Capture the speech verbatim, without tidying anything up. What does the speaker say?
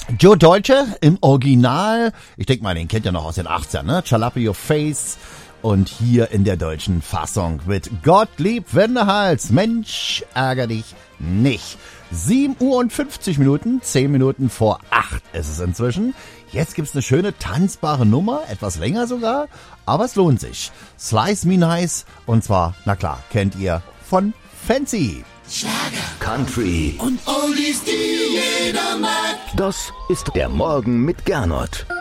Joe Deutsche im Original. Ich denke mal, den kennt ihr noch aus den achtzigern, ne? Jalapeno Face. Und hier in der deutschen Fassung mit Gottlieb Wendehals. Mensch, ärger dich nicht. sieben Uhr und fünfzig Minuten, zehn Minuten vor acht ist es inzwischen. Jetzt gibt's eine schöne tanzbare Nummer, etwas länger sogar, aber es lohnt sich. Slice Me Nice und zwar, na klar, kennt ihr von Fancy. Schlager, Country und Oldies, die jeder mag. Das ist der Morgen mit Gernot.